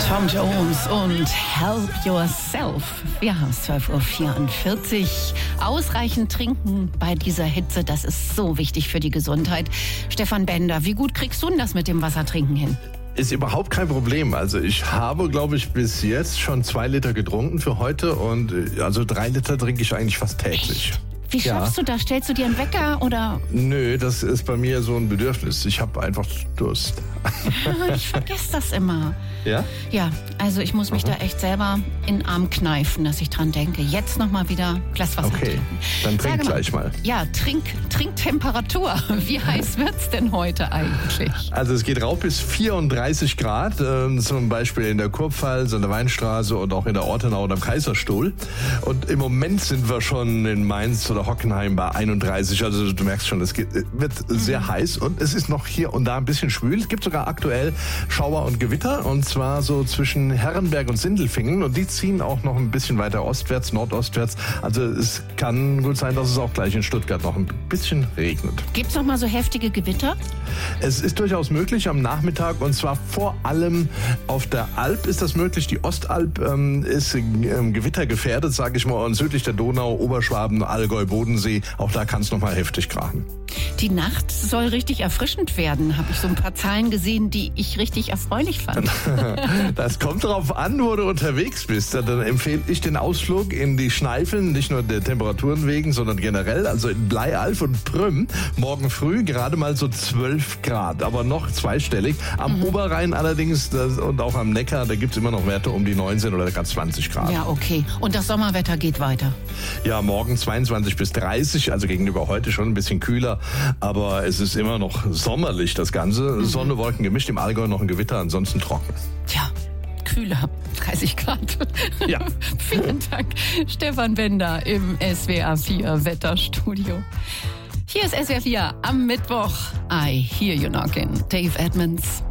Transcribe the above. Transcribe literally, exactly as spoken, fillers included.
Tom Jones und Help Yourself. Wir haben es zwölf Uhr vierundvierzig. Ausreichend trinken bei dieser Hitze, das ist so wichtig für die Gesundheit. Stefan Bender, wie gut kriegst du denn das mit dem Wassertrinken hin? Ist überhaupt kein Problem. Also ich habe, glaube ich, bis jetzt schon zwei Liter getrunken für heute und also drei Liter trinke ich eigentlich fast täglich. Echt? Wie schaffst ja. du das? Stellst du dir einen Wecker oder? Nö, das ist bei mir so ein Bedürfnis. Ich habe einfach Durst. Ich vergesse das immer. Ja? Ja, also ich muss mich Aha. da echt selber in den Arm kneifen, dass ich dran denke. Jetzt nochmal wieder ein Glas Wasser okay. trinken. Dann trink mal, gleich mal. Ja, Trink, Trinktemperatur. Wie heiß wird's denn heute eigentlich? Also es geht rauf bis vierunddreißig Grad, äh, zum Beispiel in der Kurpfalz, an der Weinstraße und auch in der Ortenau und am Kaiserstuhl. Und im Moment sind wir schon in Mainz oder Hockenheim bei einunddreißig. Also du merkst schon, es geht, wird sehr mhm. heiß und es ist noch hier und da ein bisschen schwül. Es gibt sogar aktuell Schauer und Gewitter und zwar so zwischen Herrenberg und Sindelfingen und die ziehen auch noch ein bisschen weiter ostwärts, nordostwärts. Also es kann gut sein, dass es auch gleich in Stuttgart noch ein bisschen regnet. Gibt es noch mal so heftige Gewitter? Es ist durchaus möglich am Nachmittag und zwar vor allem auf der Alp ist das möglich. Die Ostalb ähm, ist ähm, gewittergefährdet, sage ich mal, und südlich der Donau, Oberschwaben, Allgäu, Bodensee, auch da kann es noch mal heftig krachen. Die Nacht soll richtig erfrischend werden, habe ich so ein paar Zahlen gesehen, die ich richtig erfreulich fand. Das kommt darauf an, wo du unterwegs bist. Dann empfehle ich den Ausflug in die Schneifeln, nicht nur der Temperaturen wegen, sondern generell, also in Bleialf und Prüm, morgen früh gerade mal so zwölf Grad, aber noch zweistellig. Am mhm. Oberrhein allerdings das, und auch am Neckar, da gibt es immer noch Werte um die neunzehn oder gar zwanzig Grad. Ja, okay. Und das Sommerwetter geht weiter? Ja, morgen zweiundzwanzig bis dreißig, also gegenüber heute schon ein bisschen kühler, aber es ist immer noch sommerlich, das Ganze. Mhm. Sonne, Wolken gemischt, im Allgäu noch ein Gewitter, ansonsten trocken. Tja, kühler, dreißig Grad. Ja. Vielen Dank, Stefan Bender im S W R vier Wetterstudio. Hier ist S W R vier am Mittwoch. I Hear You Knockin'. Dave Edmonds.